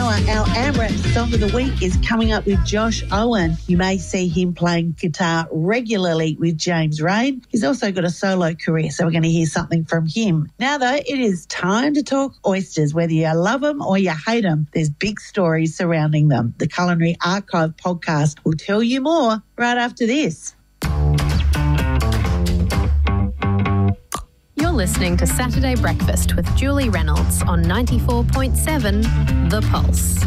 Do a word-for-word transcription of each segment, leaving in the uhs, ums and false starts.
hour, our AMRAP Song of the Week is coming up with Josh Owen. You may see him playing guitar regularly with James Rain. He's also got a solo career, so we're going to hear something from him. Now, though, it is time to talk oysters. Whether you love them or you hate them, there's big stories surrounding them. The Culinary Archive podcast will tell you more right after this. You're listening to Saturday Breakfast with Julie Reynolds on ninety-four point seven The Pulse.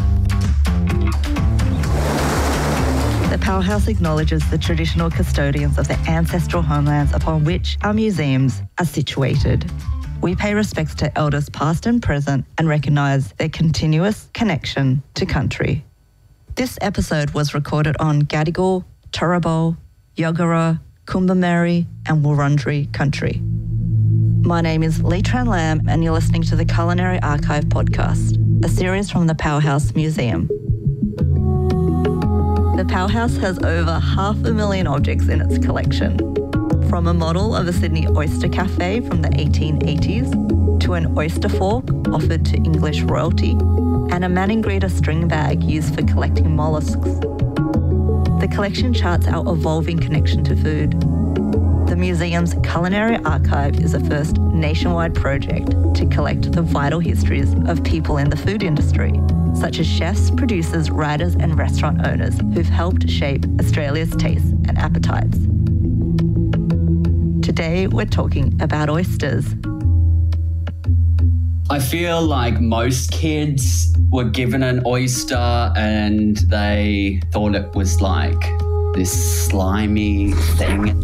The Powerhouse acknowledges the traditional custodians of the ancestral homelands upon which our museums are situated. We pay respects to elders past and present and recognise their continuous connection to country. This episode was recorded on Gadigal, Turrbal, Yagara, Kumbameri and Wurundjeri country. My name is Lee Tran Lam and you're listening to the Culinary Archive podcast, a series from the Powerhouse Museum. The Powerhouse has over half a million objects in its collection, from a model of a Sydney oyster cafe from the eighteen eighties to an oyster fork offered to English royalty and a Maningrida string bag used for collecting molluscs. The collection charts our evolving connection to food. The museum's Culinary Archive is the first nationwide project to collect the vital histories of people in the food industry, such as chefs, producers, writers and restaurant owners who've helped shape Australia's tastes and appetites. Today, we're talking about oysters. I feel like most kids were given an oyster and they thought it was like this slimy thing.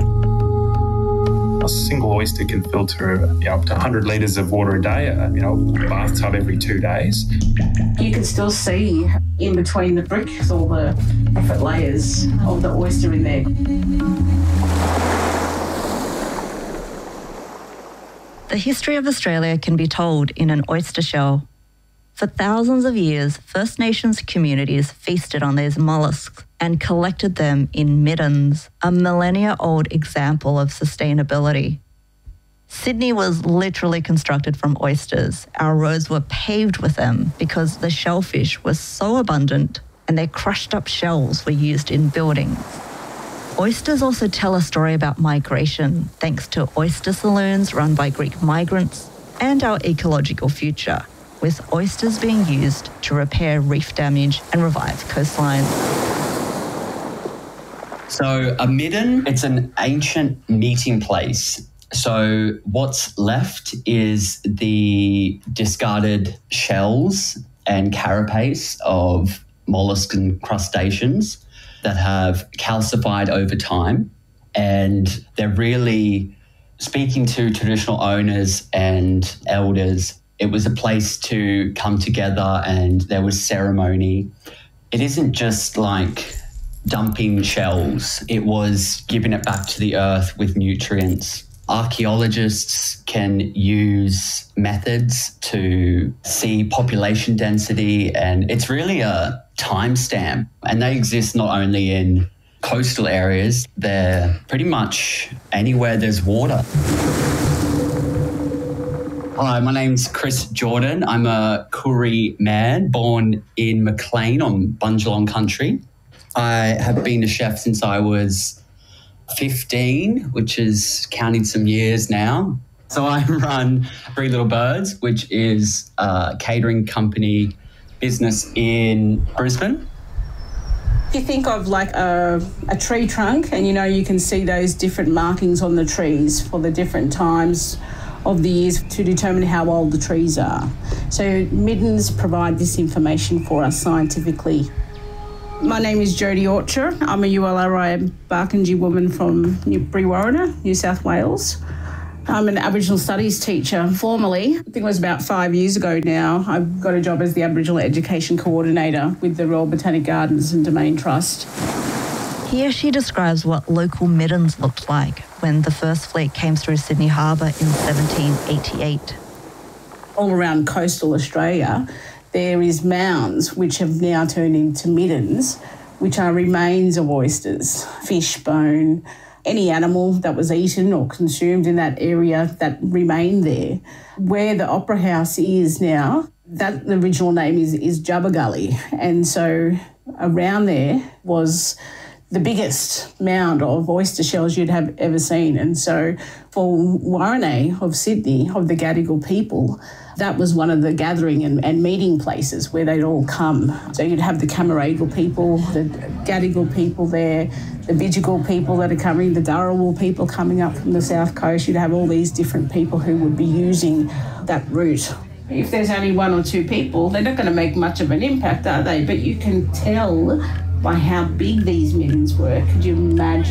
A single oyster can filter you know, up to one hundred litres of water a day, uh, you know, a bathtub every two days. You can still see in between the bricks all the different layers of the oyster in there. The history of Australia can be told in an oyster shell. For thousands of years, First Nations communities feasted on these molluscs and collected them in middens, a millennia-old example of sustainability. Sydney was literally constructed from oysters. Our roads were paved with them because the shellfish was so abundant and their crushed-up shells were used in buildings. Oysters also tell a story about migration, thanks to oyster saloons run by Greek migrants, and our ecological future, with oysters being used to repair reef damage and revive coastlines. So a midden, it's an ancient meeting place. So what's left is the discarded shells and carapace of mollusks and crustaceans that have calcified over time. And they're really speaking to traditional owners and elders. It was a place to come together and there was ceremony. It isn't just like dumping shells. It was giving it back to the earth with nutrients. Archaeologists can use methods to see population density, and it's really a timestamp. And they exist not only in coastal areas, they're pretty much anywhere there's water. Hi, my name's Chris Jordan. I'm a Koori man born in Maclean on Bundjalung country. I have been a chef since I was fifteen, which is counting some years now. So I run Three Little Birds, which is a catering company business in Brisbane. If you think of like a, a tree trunk and, you know, you can see those different markings on the trees for the different times of the years to determine how old the trees are. So middens provide this information for us scientifically. My name is Jodie Orcher. I'm a U L R I Barkindji woman from New Brewarrina, New South Wales. I'm an Aboriginal Studies teacher formerly. I think it was about five years ago now. I got a job as the Aboriginal Education Coordinator with the Royal Botanic Gardens and Domain Trust. Here she describes what local middens looked like when the first fleet came through Sydney Harbour in seventeen eighty-eight. All around coastal Australia, there is mounds which have now turned into middens, which are remains of oysters, fish bone, any animal that was eaten or consumed in that area that remained there. Where the Opera House is now, that the original name is, is Jubba Gully. And so around there was the biggest mound of oyster shells you'd have ever seen. And so for Warrane of Sydney, of the Gadigal people, that was one of the gathering and, and meeting places where they'd all come. So you'd have the Camaragal people, the Gadigal people there, the Bidjigal people that are coming, the Dharawal people coming up from the south coast. You'd have all these different people who would be using that route. If there's only one or two people, they're not going to make much of an impact, are they? But you can tell by how big these middens were. Could you imagine